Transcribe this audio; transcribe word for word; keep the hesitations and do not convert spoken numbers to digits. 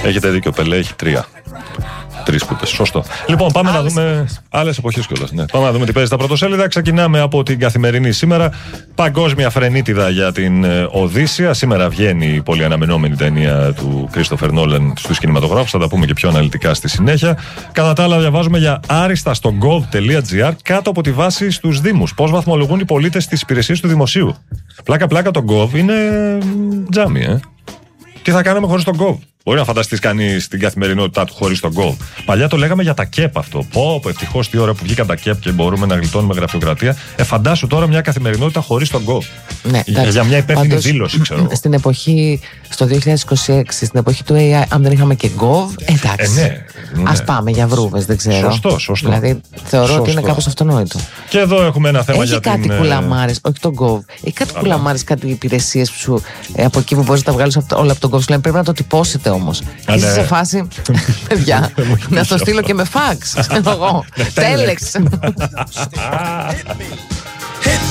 Έχετε δίκιο, Πελέ έχει τρία. Τρεις που είπες. Σωστό. Λοιπόν, πάμε άλλες να δούμε. Άλλες εποχές κιόλας. Ναι. Πάμε να δούμε τι παίζει στα πρωτοσέλιδα. Ξεκινάμε από την Καθημερινή σήμερα. Παγκόσμια φρενίτιδα για την Οδύσσεια. Σήμερα βγαίνει η πολύ αναμενόμενη ταινία του Κρίστοφερ Νόλαν στους κινηματογράφους. Θα τα πούμε και πιο αναλυτικά στη συνέχεια. Κατά τα άλλα, διαβάζουμε για άριστα στο gov.gr κάτω από τη βάση στους Δήμους. Πώς βαθμολογούν οι πολίτες στις υπηρεσίες του δημοσίου. Πλάκα-πλάκα το Gov είναι τζάμι, ε. Τι θα κάναμε χωρίς τον Gov. Μπορεί να φανταστείς κανείς την καθημερινότητά του χωρίς τον Gov. Παλιά το λέγαμε για τα ΚΕΠ αυτό. Πω, πω ευτυχώς τι ώρα που βγήκαν τα ΚΕΠ και μπορούμε να γλιτώνουμε γραφειοκρατία. Ε, φαντάσου τώρα μια καθημερινότητα χωρίς τον Gov. Ναι, για, για μια υπεύθυνη πάντως, δήλωση, ξέρω. Στην εποχή, στο δύο χιλιάδες είκοσι έξι, στην εποχή του έι άι, αν δεν είχαμε και Gov, εντάξει. Ε, ναι, ναι. Ας πάμε για βρούβες, δεν ξέρω. Σωστό, σωστό. Δηλαδή θεωρώ σωστό. Ότι είναι κάπως αυτονόητο. Και εδώ έχουμε ένα θέμα έχει για κάτι την. Έχει κάτι κουλαμάρες, όχι τον Gov. Έχει κάτι αλλά. κουλαμάρες, κάτι υπηρεσίες που σου ε, από εκεί που μπορείς να τα βγάλεις όλα από τον Gov. Πρέπει να το τυπώσετε όμως. Είσαι σε φάση, παιδιά, να το στείλω και με φαξ. Τέλεξ.